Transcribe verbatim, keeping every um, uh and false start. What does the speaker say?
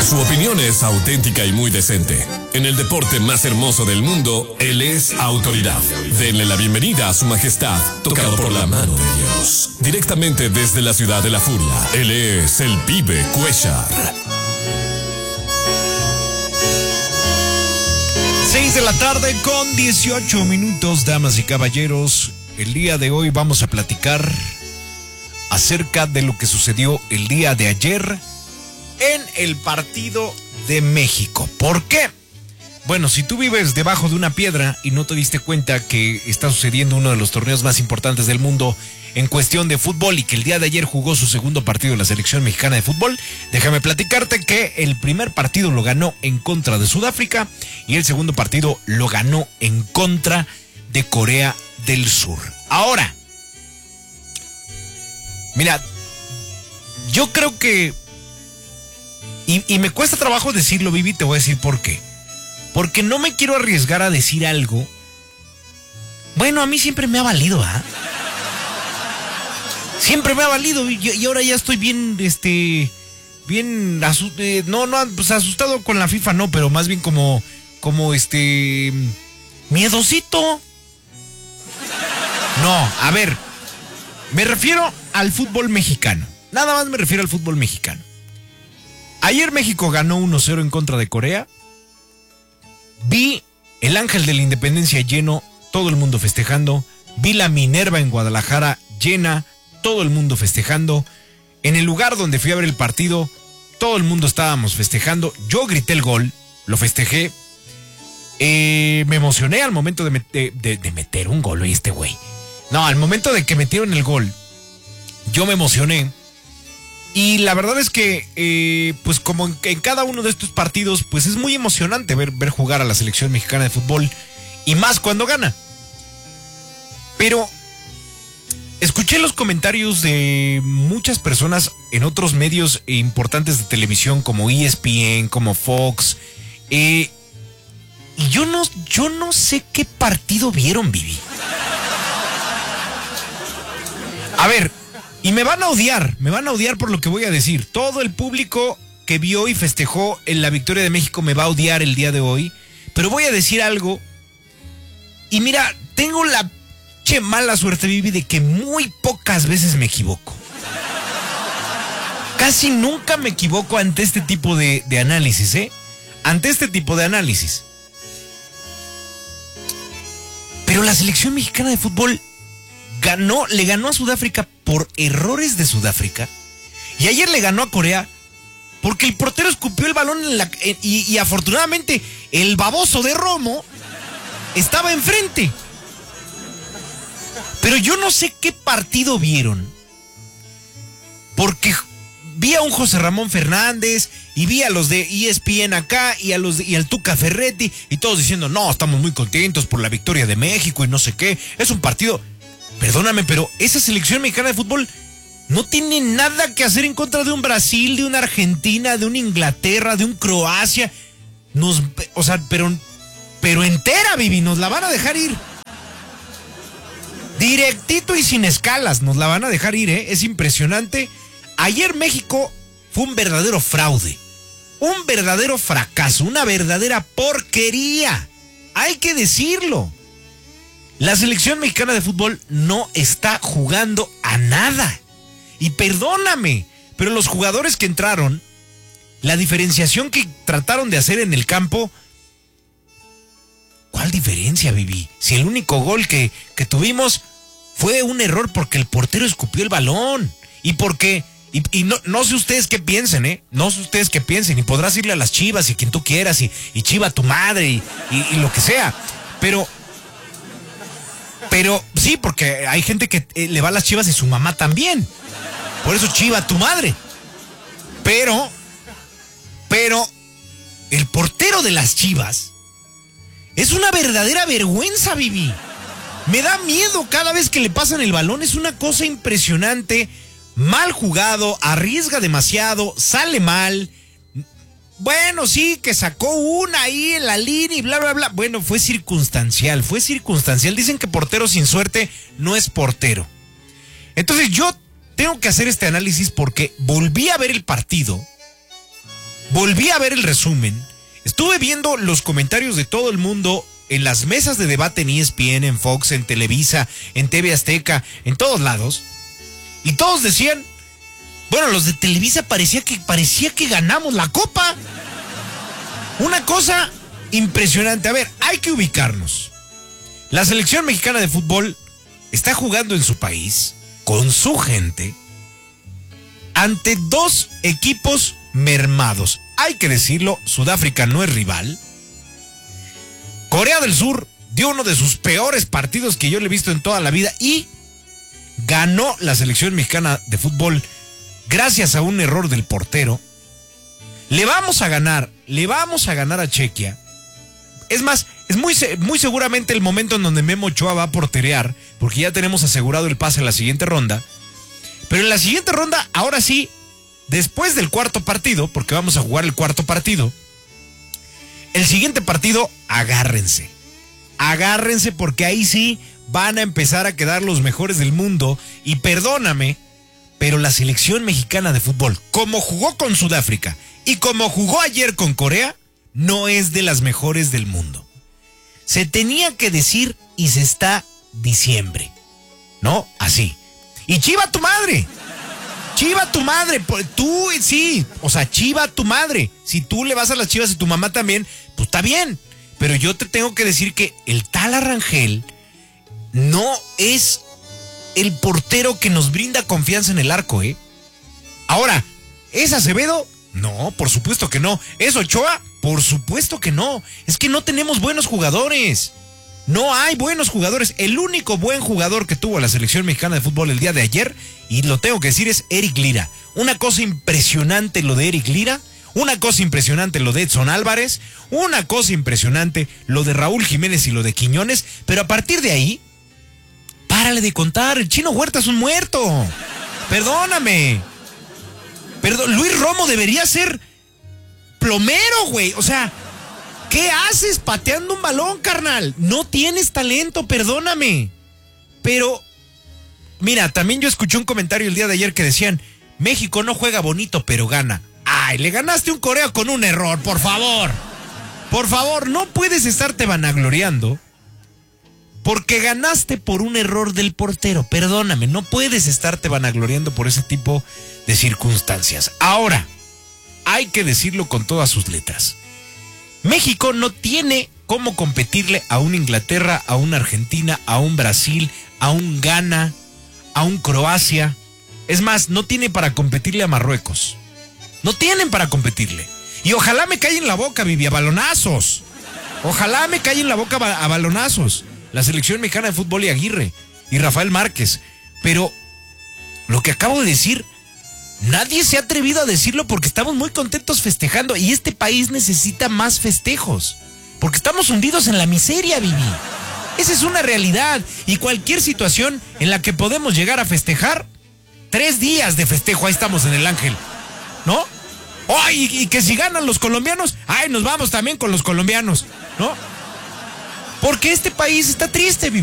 Su opinión es auténtica y muy decente. En el deporte más hermoso del mundo, él es autoridad. Denle la bienvenida a su majestad, tocado por la mano de Dios. Directamente desde la ciudad de la furia, él es el Pibe Cuellar. seis de la tarde con dieciocho minutos, damas y caballeros. El día de hoy vamos a platicar acerca de lo que sucedió el día de ayer en el partido de México. ¿Por qué? Bueno, si tú vives debajo de una piedra y no te diste cuenta que está sucediendo uno de los torneos más importantes del mundo en cuestión de fútbol y que el día de ayer jugó su segundo partido en la selección mexicana de fútbol, déjame platicarte que el primer partido lo ganó en contra de Sudáfrica y el segundo partido lo ganó en contra de Corea del Sur. Ahora, mira, yo creo que Y, y me cuesta trabajo decirlo, Vivi, te voy a decir por qué. Porque no me quiero arriesgar a decir algo. Bueno, a mí siempre me ha valido, ¿ah? ¿eh? Siempre me ha valido y, y ahora ya estoy bien, este, bien, asu eh, no, no, pues asustado con la FIFA, no, pero más bien como, como, este, miedosito. No, a ver, me refiero al fútbol mexicano. Nada más me refiero al fútbol mexicano. Ayer México ganó uno cero en contra de Corea. Vi el Ángel de la Independencia lleno, todo el mundo festejando. Vi la Minerva en Guadalajara llena, todo el mundo festejando. En el lugar donde fui a ver el partido, todo el mundo estábamos festejando. Yo grité el gol, lo festejé. Eh, me emocioné al momento de, met de, de, de meter un gol, oye, este güey. No, al momento de que metieron el gol, yo me emocioné. Y la verdad es que, eh, pues como en, en cada uno de estos partidos, pues es muy emocionante ver, ver jugar a la selección mexicana de fútbol, y más cuando gana. Pero escuché los comentarios de muchas personas en otros medios importantes de televisión, como E S P N, como Fox, eh, y yo no, yo no sé qué partido vieron, Vivi. A ver, y me van a odiar, me van a odiar por lo que voy a decir. Todo el público que vio y festejó en la victoria de México me va a odiar el día de hoy. Pero voy a decir algo. Y mira, tengo la che mala suerte, Vivi, de que muy pocas veces me equivoco. Casi nunca me equivoco ante este tipo de, de análisis, ¿eh? Ante este tipo de análisis. Pero la selección mexicana de fútbol ganó, le ganó a Sudáfrica por errores de Sudáfrica, y ayer le ganó a Corea porque el portero escupió el balón en la, en, y, y afortunadamente el baboso de Romo estaba enfrente. Pero yo no sé qué partido vieron, porque vi a un José Ramón Fernández y vi a los de E S P N acá y a los de, y al Tuca Ferretti y todos diciendo, no, estamos muy contentos por la victoria de México y no sé qué, es un partido. Perdóname, pero esa selección mexicana de fútbol no tiene nada que hacer en contra de un Brasil, de una Argentina, de una Inglaterra, de un Croacia. Nos, o sea, pero, pero entera, Vivi, nos la van a dejar ir. Directito y sin escalas, nos la van a dejar ir, ¿eh? Es impresionante. Ayer México fue un verdadero fraude, un verdadero fracaso, una verdadera porquería. Hay que decirlo. La selección mexicana de fútbol no está jugando a nada. Y perdóname, pero los jugadores que entraron, la diferenciación que trataron de hacer en el campo, ¿cuál diferencia, Vivi? Si el único gol que, que tuvimos fue un error porque el portero escupió el balón. Y porque, y, y no, no sé ustedes qué piensen, ¿eh? No sé ustedes qué piensen. Y podrás irle a las Chivas y quien tú quieras, y, y chiva a tu madre, y, y, y lo que sea. Pero... Pero sí, porque hay gente que eh, le va a las Chivas y su mamá también. Por eso chiva a tu madre. Pero, pero, el portero de las Chivas es una verdadera vergüenza, Vivi. Me da miedo cada vez que le pasan el balón. Es una cosa impresionante. Mal jugado, arriesga demasiado, sale mal. Bueno, sí, que sacó una ahí en la línea y bla, bla, bla. Bueno, fue circunstancial, fue circunstancial. Dicen que portero sin suerte no es portero. Entonces yo tengo que hacer este análisis porque volví a ver el partido volví a ver el resumen, estuve viendo los comentarios de todo el mundo en las mesas de debate en E S P N, en Fox, en Televisa, en T V Azteca, en todos lados, y todos decían, bueno, los de Televisa parecía que, parecía que ganamos la copa. Una cosa impresionante. A ver, hay que ubicarnos. La selección mexicana de fútbol está jugando en su país, con su gente, ante dos equipos mermados. Hay que decirlo, Sudáfrica no es rival. Corea del Sur dio uno de sus peores partidos que yo le he visto en toda la vida y ganó la selección mexicana de fútbol gracias a un error del portero. Le vamos a ganar, le vamos a ganar a Chequia. Es más, es muy, muy seguramente el momento en donde Memo Ochoa va a porterear, porque ya tenemos asegurado el pase en la siguiente ronda. Pero en la siguiente ronda, ahora sí, después del cuarto partido, porque vamos a jugar el cuarto partido, el siguiente partido, agárrense. Agárrense porque ahí sí van a empezar a quedar los mejores del mundo. Y perdóname, pero la selección mexicana de fútbol, como jugó con Sudáfrica y como jugó ayer con Corea, no es de las mejores del mundo. Se tenía que decir y se está diciembre, ¿no? Así. Y chiva tu madre. Chiva tu madre. Tú sí. O sea, chiva tu madre. Si tú le vas a las Chivas y tu mamá también, pues está bien. Pero yo te tengo que decir que el Tala Rangel no es el portero que nos brinda confianza en el arco, ¿eh? Ahora, ¿es Acevedo? No, por supuesto que no. ¿Es Ochoa? Por supuesto que no. Es que no tenemos buenos jugadores. No hay buenos jugadores. El único buen jugador que tuvo la selección mexicana de fútbol el día de ayer, y lo tengo que decir, es Eric Lira. Una cosa impresionante lo de Eric Lira, una cosa impresionante lo de Edson Álvarez, una cosa impresionante lo de Raúl Jiménez y lo de Quiñones, pero a partir de ahí, párale de contar, el Chino Huerta es un muerto. Perdóname. Perdón, Luis Romo debería ser plomero, güey. O sea, ¿qué haces pateando un balón, carnal? No tienes talento, perdóname. Pero, mira, también yo escuché un comentario el día de ayer que decían, México no juega bonito, pero gana. Ay, le ganaste un Corea con un error, por favor. Por favor, no puedes estarte vanagloriando porque ganaste por un error del portero. Perdóname, no puedes estarte vanagloriando por ese tipo de circunstancias. Ahora, hay que decirlo con todas sus letras. México no tiene cómo competirle a un Inglaterra, a una Argentina, a un Brasil, a un Ghana, a un Croacia. Es más, no tiene para competirle a Marruecos. No tienen para competirle. Y ojalá me caiga en la boca, Vivi, a balonazos. Ojalá me caiga en la boca a balonazos la selección mexicana de fútbol y Aguirre y Rafael Márquez. Pero lo que acabo de decir, nadie se ha atrevido a decirlo porque estamos muy contentos festejando y este país necesita más festejos porque estamos hundidos en la miseria, Vivi. Esa es una realidad y cualquier situación en la que podemos llegar a festejar, tres días de festejo, ahí estamos en el Ángel, ¿no? Oh, y, y que si ganan los colombianos, ay, nos vamos también con los colombianos, ¿no? Porque este país está triste, Vivi.